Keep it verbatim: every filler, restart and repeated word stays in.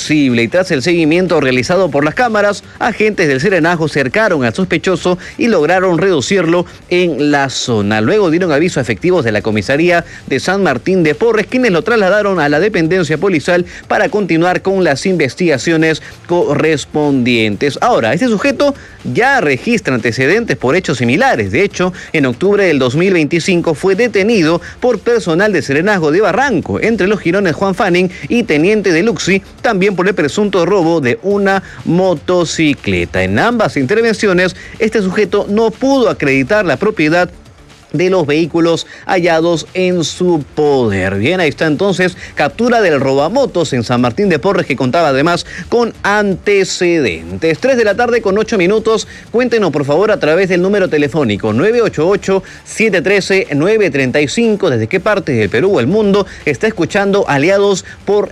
posible y tras el seguimiento realizado por las cámaras, agentes del Serenazgo cercaron al sospechoso y lograron reducirlo en la zona. Luego dieron aviso a efectivos de la comisaría de San Martín de Porres, quienes lo trasladaron a la dependencia policial para continuar con las investigaciones correspondientes. Ahora, este sujeto ya registra antecedentes por hechos similares. De hecho, en octubre del dos mil veinticinco fue detenido por personal de Serenazgo de Barranco, entre los jirones Juan Fanning y Teniente de Luxi, también por el presunto robo de una motocicleta. En ambas intervenciones, este sujeto no pudo acreditar la propiedad de los vehículos hallados en su poder. Bien, ahí está entonces captura del robamotos en San Martín de Porres, que contaba además con antecedentes. tres de la tarde con ocho minutos. Cuéntenos por favor a través del número telefónico nueve ocho ocho, siete uno tres, nueve tres cinco desde qué parte del Perú o el mundo está escuchando Aliados por